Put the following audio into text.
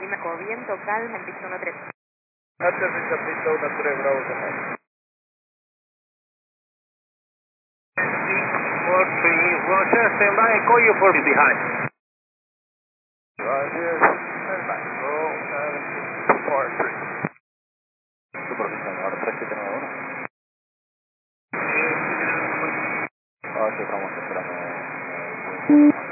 Dime, con viento, calma, en piso 13. Aterriza pista 13, Bravo, Canal. 43, we'll just stand by and call you for behind. Roger, stand by. Roll 743. Supervisión, ahora 3791. Sí, estamos esperando.